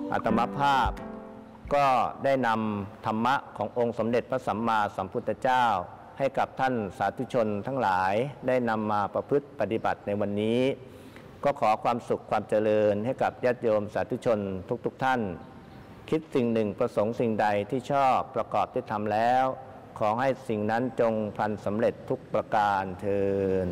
อาตมาภาพก็ได้นำธรรมะขององค์สมเด็จพระสัมมาสัมพุทธเจ้าให้กับท่านสาธุชนทั้งหลายได้นำมาประพฤติปฏิบัติในวันนี้ก็ขอความสุขความเจริญให้กับญาติโยมสาธุชนทุกท่านคิดสิ่งหนึ่งประสงค์สิ่งใดที่ชอบประกอบที่ทำแล้วขอให้สิ่งนั้นจงพลันสำเร็จทุกประการเทอญ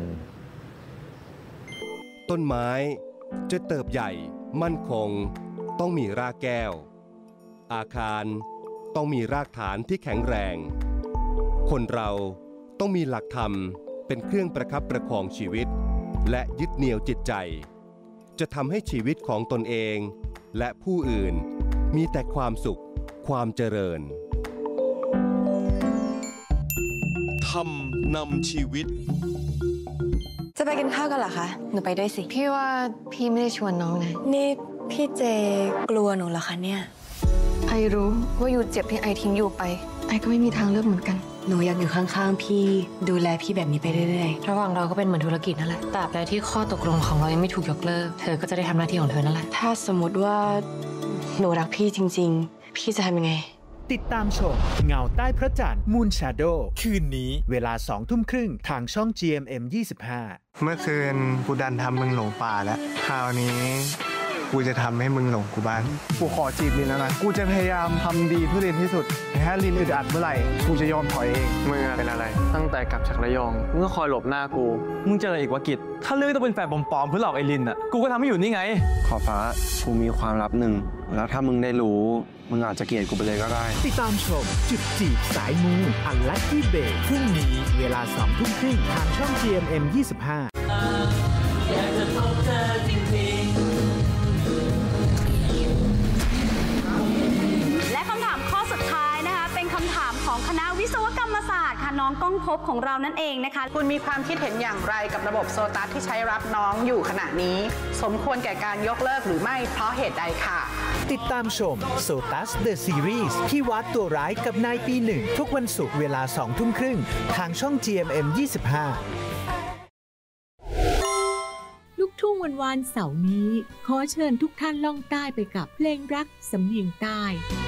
ต้นไม้จะเติบใหญ่มั่นคงต้องมีรากแก้วอาคารต้องมีรากฐานที่แข็งแรงคนเราต้องมีหลักธรรมเป็นเครื่องประคับประคองชีวิตและยึดเหนี่ยวจิตใจจะทำให้ชีวิตของตนเองและผู้อื่นมีแต่ความสุขความเจริญธรรมนำชีวิตจะไปกินข้าวกันเหรอคะหนูไปด้วยสิพี่ว่าพี่ไม่ได้ชวนน้องนะนี่พี่เจกลัวหนูเหรอคะเนี่ยไอรู้ว่าอยู่เจ็บที่ไอทิ้งอยู่ไปไอก็ไม่มีทางเลือกเหมือนกันหนูอยากอยู่ข้างๆพี่ดูแลพี่แบบนี้ไปเรื่อยๆระหว่างเราก็เป็นเหมือนธุรกิจนั่นแหละตราบใดที่ข้อตกลงของเรายังไม่ถูกยกเลิกเธอก็จะได้ทำหน้าที่ของเธอนั่นแหละถ้าสมมติว่าหนูรักพี่จริงๆพี่จะทำยังไงติดตามชมเงาใต้พระจันทร์ Moon Shadow คืนนี้เวลา 20:30 ทางช่อง GMM 25 เมื่อคืนกูดันทำมึงหลงป่าแล้วคราวนี้กูจะทำให้มึงหลงกูบ้างกูขอจีบลินแล้วนะกูจะพยายามทำดีเพื่อลินที่สุดถ้าลินอึดอัดเมื่อไหร่กูจะยอมถอยเองมึงเป็นอะไรตั้งแต่กลับจากระยองมึงก็คอยหลบหน้ากูมึงเจออีกวกิจถ้าเรื่องต้องเป็นแฝดปลอมๆเพื่อหลอกไอลินอ่ะกูก็ทำให้อยู่นี่ไงขอฟ้ากูมีความลับหนึ่งแล้วถ้ามึงได้รู้มึงอาจจะเกลียดกูไปเลยก็ได้ติดตามชมจุดจีบสายมูอันลัคกี้เบย์พรุ่งนี้เวลา 20:30 ทางช่อง GMM 25อยากจะพบเธอจริงๆและคำถามข้อสุดท้ายนะคะเป็นคำถามของคณะวิศวกรรมศาสตร์ค่ะน้องก้องภพของเรานั่นเองนะคะคุณมีความคิดเห็นอย่างไรกับระบบโซตัสที่ใช้รับน้องอยู่ขณะนี้สมควรแก่การยกเลิกหรือไม่เพราะเหตุใดค่ะติดตามชม Sotus The Series ที่วัดตัวร้ายกับนายปีหนึ่งทุกวันศุกร์เวลา 20:30 ทางช่อง GMM 25 ลูกทุ่งวันเสาร์นี้ขอเชิญทุกท่านล่องใต้ไปกับเพลงรักสำเนียงใต้